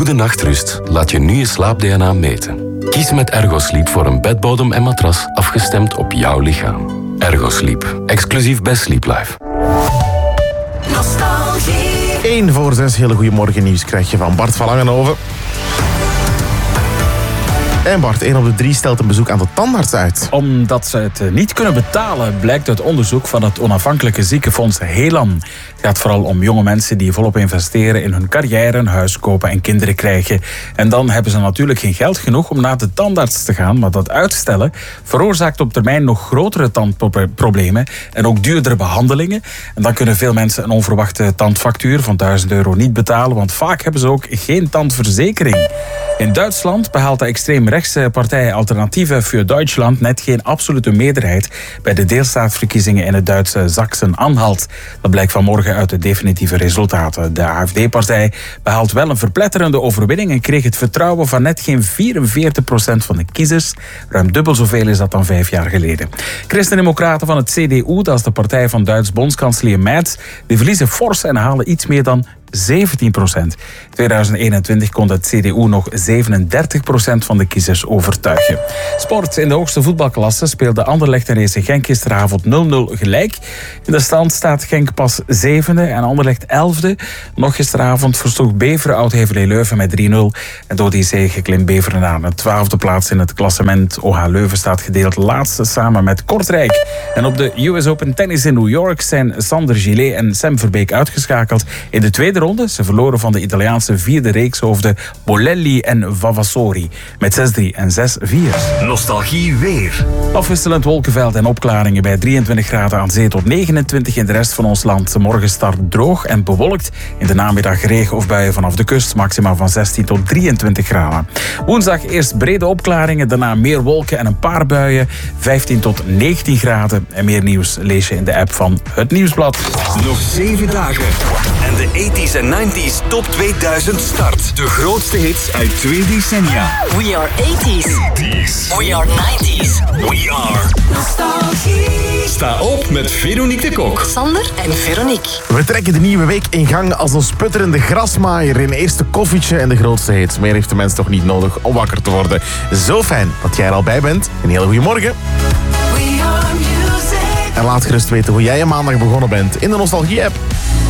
goede nachtrust, laat je nu je slaap-DNA meten. Kies met Ergosleep voor een bedbodem en matras afgestemd op jouw lichaam. Ergosleep, exclusief bij Sleep Life. Nostalgie. 1 voor 6, hele goeiemorgen nieuws krijg je van Bart van Langenhoven. En Bart, 1 op de 3 stelt een bezoek aan de tandarts uit. Omdat ze het niet kunnen betalen, blijkt uit onderzoek van het onafhankelijke ziekenfonds Helan. Het gaat vooral om jonge mensen die volop investeren in hun carrière, een huis kopen en kinderen krijgen. En dan hebben ze natuurlijk geen geld genoeg om naar de tandarts te gaan, maar dat uitstellen veroorzaakt op termijn nog grotere tandproblemen en ook duurdere behandelingen. En dan kunnen veel mensen een onverwachte tandfactuur van €1000 niet betalen, want vaak hebben ze ook geen tandverzekering. In Duitsland behaalt de extreemrechtse partij Alternatieve für Deutschland net geen absolute meerderheid bij de deelstaatsverkiezingen in het Duitse Sachsen-Anhalt. Dat blijkt vanmorgen uit de definitieve resultaten. De AfD-partij behaalt wel een verpletterende overwinning en kreeg het vertrouwen van net geen 44% van de kiezers. Ruim dubbel zoveel is dat dan 5 jaar geleden. Christen-democraten van het CDU, dat is de partij van Duits bondskanselier Merz, die verliezen fors en halen iets meer dan 17%. In 2021 kon het CDU nog 37% van de kiezers overtuigen. Sport. In de hoogste voetbalklasse speelde Anderlecht en RC Genk gisteravond 0-0 gelijk. In de stand staat Genk pas 7e en Anderlecht 11e. Nog gisteravond versloeg Beveren Oud-Heverlee Leuven met 3-0. En door die zege klimt Beveren aan de 12e plaats in het klassement. OH Leuven staat gedeeld laatste samen met Kortrijk. En op de US Open Tennis in New York zijn Sander Gillet en Sam Verbeek uitgeschakeld in de tweede ronde. Ze verloren van de Italiaanse vierde reekshoofden Bolelli en Vavassori met 6-3 en 6-4. Nostalgie weer. Afwisselend wolkenveld en opklaringen bij 23 graden aan zee tot 29 in de rest van ons land. Morgen start droog en bewolkt. In de namiddag regen of buien vanaf de kust, maxima van 16 tot 23 graden. Woensdag eerst brede opklaringen, daarna meer wolken en een paar buien. 15 tot 19 graden. En meer nieuws lees je in de app van Het Nieuwsblad. Nog 7 dagen. En de 80s en 90s Top 2000 start. De grootste hits uit 2 decennia. We are 80s. We are 90s. We are Nostalgie. Sta op met Veronique de Kok. Sander en Veronique. We trekken de nieuwe week in gang als een sputterende grasmaaier in eerste koffietje en de grootste hits. Meer heeft de mens toch niet nodig om wakker te worden. Zo fijn dat jij er al bij bent. Een hele goede morgen. We are music. En laat gerust weten hoe jij je maandag begonnen bent in de Nostalgie-app.